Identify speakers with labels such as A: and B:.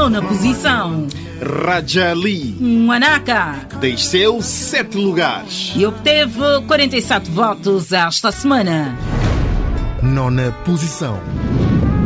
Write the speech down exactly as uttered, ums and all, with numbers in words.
A: Nona posição.
B: Rajali
A: Manaka
B: desceu sete lugares
A: e obteve quarenta e sete votos esta semana.
C: Nona posição.